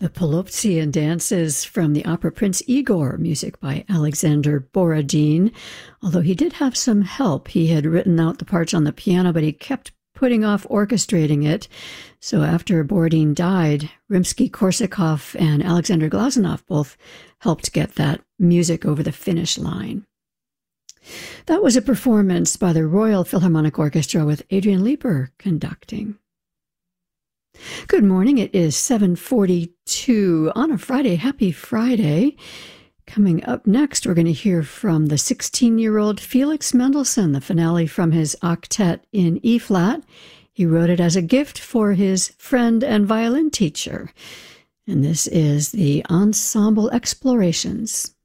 The Poloptsian dances from the opera Prince Igor, music by Alexander Borodin. Although he did have some help, he had written out the parts on the piano, but he kept putting off orchestrating it. So after Borodin died, Rimsky-Korsakov and Alexander Glazunov both helped get that music over the finish line. That was a performance by the Royal Philharmonic Orchestra with Adrian Lieber conducting. Good morning. It is 7:42 on a Friday. Happy Friday. Coming up next, we're going to hear from the 16-year-old Felix Mendelssohn, the finale from his octet in E-flat. He wrote it as a gift for his friend and violin teacher. And this is the Ensemble Explorations.